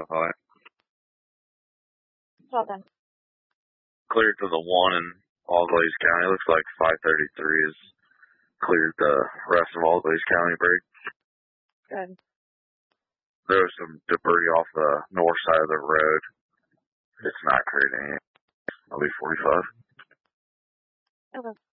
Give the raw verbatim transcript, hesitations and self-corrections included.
All right. Well done. Cleared to the one in Allglaze County. Looks like five thirty-three has cleared the rest of Allglaze County break. Good. There was some debris off the north side of the road. It's not creating any. I'll be forty-five. Okay.